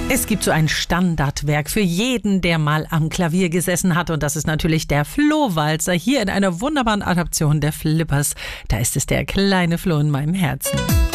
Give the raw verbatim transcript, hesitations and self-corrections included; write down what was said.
Es gibt so ein Standardwerk für jeden, der mal am Klavier gesessen hat. Und das ist natürlich der Flohwalzer hier in einer wunderbaren Adaption der Flippers. Da ist es der kleine Floh in meinem Herzen.